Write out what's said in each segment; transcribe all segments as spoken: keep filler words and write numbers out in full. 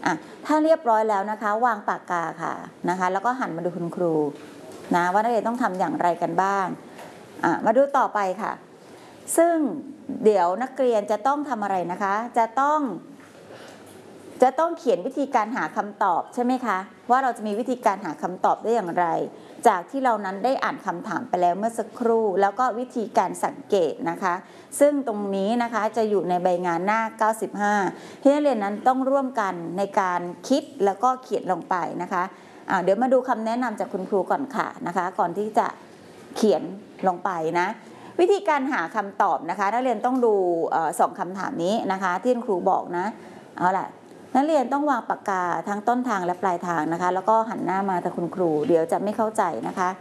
อ่ะถ้าเรียบร้อยแล้วนะคะวางปากกาค่ะนะคะแล้วก็หันมาดูคุณครูนะว่านักเรียนต้องทำอย่างไรกันบ้างอ่ะมาดูต่อไปค่ะซึ่งเดี๋ยวนักเรียนจะต้องทำอะไรนะคะจะต้องจะต้องเขียนวิธีการหาคำตอบใช่ไหมคะว่าเราจะมีวิธีการหาคำตอบได้อย่างไรจากที่เรานั้นได้อ่านคำถามไปแล้วเมื่อสักครู่แล้วก็วิธีการสังเกตนะคะซึ่งตรงนี้นะคะจะอยู่ในใบงานหน้าเก้าสิบห้าที่นักเรียนนั้นต้องร่วมกันในการคิดแล้วก็เขียนลงไปนะคะะเดี๋ยวมาดูคำแนะนำจากคุณครูก่อนค่ะนะคะก่อนที่จะเขียนลงไปนะวิธีการหาคำตอบนะคะนักเรียนต้องดูสองคำถามนี้นะคะที่คุณครูบอกนะเอาล่ะนักเรียนต้องวางปากกาทั้งต้นทางและปลายทางนะคะแล้วก็หันหน้ามาทางคุณครูเดี๋ยวจะไม่เข้าใจนะคะ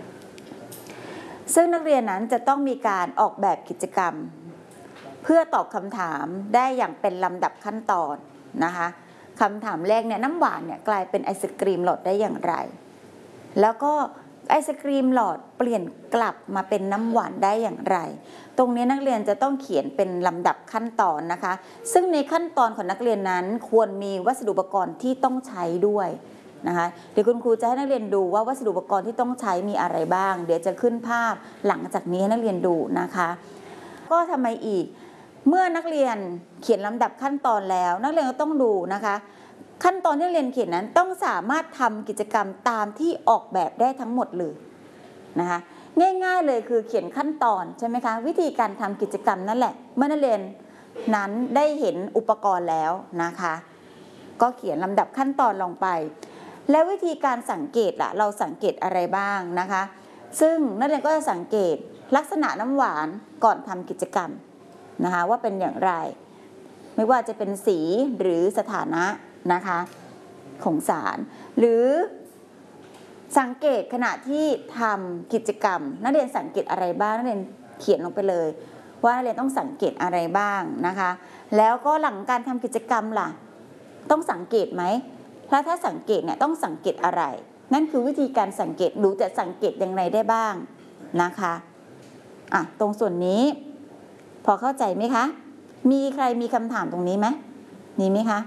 ซึ่งนักเรียนนั้นจะต้องมีการออกแบบกิจกรรมเพื่อตอบคำถามได้อย่างเป็นลำดับขั้นตอนนะคะคำถามแรกเนี่ยน้ำหวานเนี่ยกลายเป็นไอศกรีมหลอดได้อย่างไรแล้วก็ไอศกรีมหลอดเปลี่ยนกลับมาเป็นน้ำหวานได้อย่างไรตรงนี้นักเรียนจะต้องเขียนเป็นลำดับขั้นตอนนะคะซึ่งในขั้นตอนของนักเรียนนั้นควรมีวัสดุอุปกรณ์ที่ต้องใช้ด้วยนะคะเดี๋ยวคุณครูจะให้นักเรียนดูว่าวัสดุอุปกรณ์ที่ต้องใช้มีอะไรบ้างเดี๋ยวจะขึ้นภาพหลังจากนี้ให้นักเรียนดูนะคะก็ทำไมอีกเมื่อนักเรียนเขียนลำดับขั้นตอนแล้วนักเรียนก็ต้องดูนะคะขั้นตอนที่เรียนเขียนนั้นต้องสามารถทำกิจกรรมตามที่ออกแบบได้ทั้งหมดเลยนะคะง่ายๆเลยคือเขียนขั้นตอนใช่ไหมคะวิธีการทำกิจกรรมนั่นแหละเมื่อนักเรียนนั้นได้เห็นอุปกรณ์แล้วนะคะก็เขียนลำดับขั้นตอนลงไปแล้ววิธีการสังเกตล่ะเราสังเกตอะไรบ้างนะคะซึ่งนักเรียนก็จะสังเกตลักษณะน้ำหวานก่อนทำกิจกรรมนะคะว่าเป็นอย่างไรไม่ว่าจะเป็นสีหรือสถานะนะคะของสารหรือสังเกตขณะที่ทำกิจกรรมนักเรียนสังเกตอะไรบ้างนักเรียนเขียนลงไปเลยว่านักเรียนต้องสังเกตอะไรบ้างนะคะแล้วก็หลังการทำกิจกรรมล่ะต้องสังเกตไหมแล้วถ้าสังเกตเนี่ยต้องสังเกตอะไรนั่นคือวิธีการสังเกตดูจะสังเกตอย่างไรได้บ้างนะคะอ่ะตรงส่วนนี้พอเข้าใจไหมคะมีใครมีคำถามตรงนี้ไหมมีไหมคะ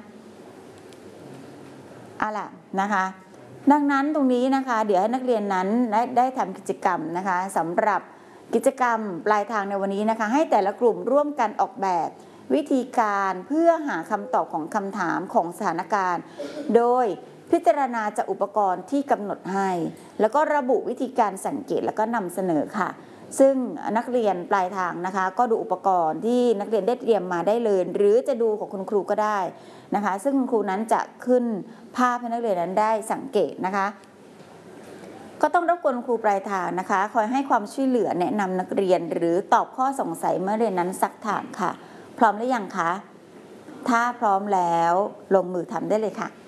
เอาล่ะนะคะดังนั้นตรงนี้นะคะเดี๋ยวให้นักเรียนนั้นได้ได้ทำกิจกรรมนะคะสำหรับกิจกรรมปลายทางในวันนี้นะคะให้แต่ละกลุ่มร่วมกันออกแบบวิธีการเพื่อหาคำตอบของคำถามของสถานการณ์โดยพิจารณาจากอุปกรณ์ที่กำหนดให้แล้วก็ระบุวิธีการสังเกตแล้วก็นำเสนอค่ะซึ่งนักเรียนปลายทางนะคะก็ดูอุปกรณ์ที่นักเรียนได้เตรียมมาได้เลยหรือจะดูของคุณครูก็ได้นะคะซึ่งคุณครูนั้นจะขึ้นภาพให้นักเรียนนั้นได้สังเกตนะคะก็ต้องรบกวนครูปลายทางนะคะคอยให้ความช่วยเหลือแนะนำนักเรียนหรือตอบข้อสงสัยเมื่อเรียนนั้นซักถามค่ะพร้อมหรือยังคะถ้าพร้อมแล้วลงมือทำได้เลยค่ะ